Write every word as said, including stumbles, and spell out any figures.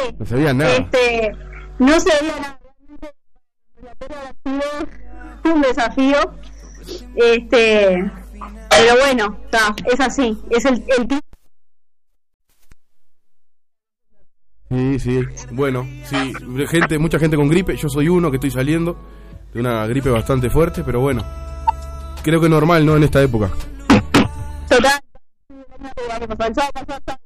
No sabía nada. Este, no se veía nada. Ha sido un desafío. Este, pero bueno, está, es así. Es el, el tipo. Sí, sí. Bueno, sí. Gente, mucha gente con gripe. Yo soy uno que estoy saliendo de una gripe bastante fuerte, pero bueno. Creo que normal, ¿no? En esta época. Total.